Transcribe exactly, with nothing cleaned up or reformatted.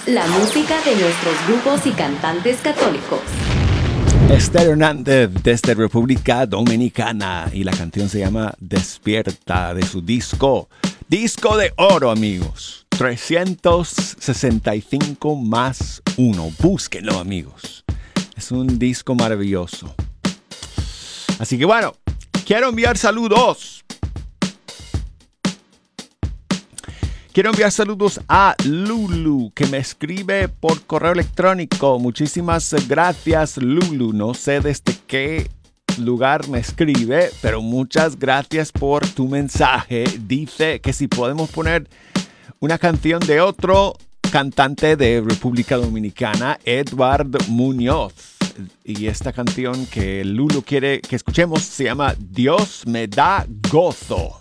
La música de nuestros grupos y cantantes católicos. Esther Hernández desde República Dominicana y la canción se llama Despierta de su disco Disco de Oro, amigos. trescientos sesenta y cinco más uno. Búsquenlo, amigos. Es un disco maravilloso. Así que bueno, quiero enviar saludos. Quiero enviar saludos a Lulu, que me escribe por correo electrónico. Muchísimas gracias, Lulu. No sé desde qué lugar me escribe, pero muchas gracias por tu mensaje. Dice que si podemos poner una canción de otro cantante de República Dominicana, Edward Muñoz. Y esta canción que Lulu quiere que escuchemos se llama Dios me da gozo.